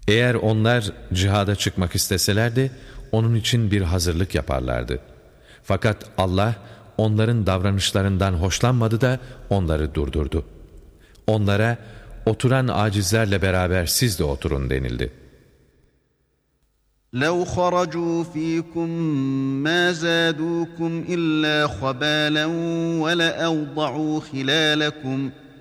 Eğer onlar cihada çıkmak isteselerdi, onun için bir hazırlık yaparlardı. Fakat Allah onların davranışlarından hoşlanmadı da onları durdurdu. Onlara, oturan acizlerle beraber siz de oturun denildi. لَوْ خَرَجُوا ف۪يكُمْ مَا زَادُوكُمْ اِلَّا خَبَالًا وَلَأَوْضَعُوا خِلَالَكُمْ